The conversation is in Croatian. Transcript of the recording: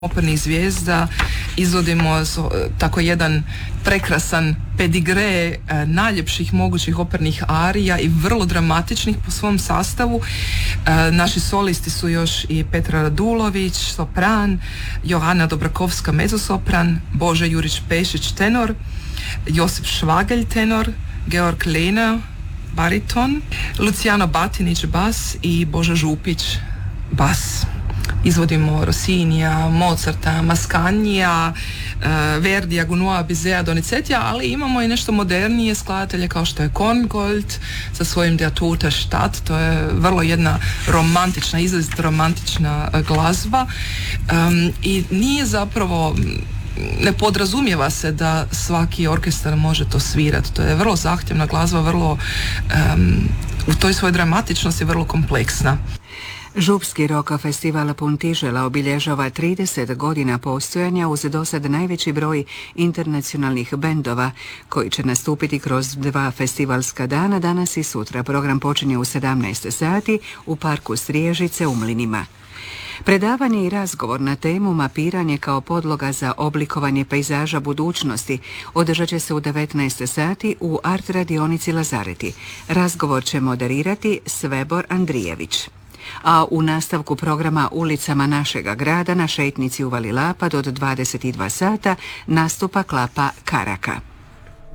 opernih zvijezda izvodimo tako jedan prekrasan pedigre najljepših mogućih opernih arija i vrlo dramatičnih po svom sastavu. Naši solisti su još i Petra Radulović, sopran, Johana Dobrakovska, mezosopran, Bože Jurić-Pešić, tenor, Josip Švagelj, tenor, Georg Lehner, bariton, Luciano Batinić, bas i Boža Župić, bas. Izvodimo Rossinija, Mozarta, Mascanija, Verdija, Gounod, Bizeta, Donizetija, ali imamo i nešto modernije skladatelje kao što je Korngold sa svojim Der Tote Stadt. To je vrlo jedna romantična, izrazito romantična glazba i nije zapravo, ne podrazumijeva se da svaki orkestar može to svirati. To je vrlo zahtjevna glazba, vrlo u toj svojoj dramatičnosti vrlo kompleksna. Župski rock festival Puntižela obilježava 30 godina postojanja uz dosad najveći broj internacionalnih bendova koji će nastupiti kroz 2 festivalska dana danas i sutra. Program počinje u 17 sati u parku Striježice u Mlinima. Predavanje i razgovor na temu mapiranje kao podloga za oblikovanje pejzaža budućnosti održat će se u 19 sati u art radionici Lazareti. Razgovor će moderirati Svebor Andrijević. A u nastavku programa Ulicama našega grada na šetnici u Vali Lapad od 22 sata nastupa Klapa Karaka.